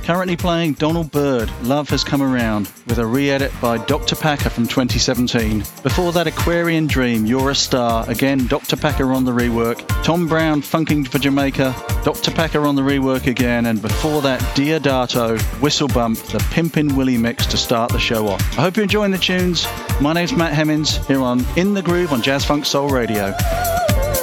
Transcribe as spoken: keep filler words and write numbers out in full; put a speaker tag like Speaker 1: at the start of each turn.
Speaker 1: Currently playing Donald Byrd, Love Has Come Around, with a re-edit by Doctor Packer from twenty seventeen. Before that, Aquarian Dream, You're a Star, again Doctor Packer on the rework. Tom Brown, Funking for Jamaica, Doctor Packer on the rework again, and before that, Diodato, Whistle Bump, the Pimpin' Willie mix to start the show off. I hope you're enjoying the tunes. My name's Matt Hemmings, here on In the Groove on Jazz Funk Soul Radio.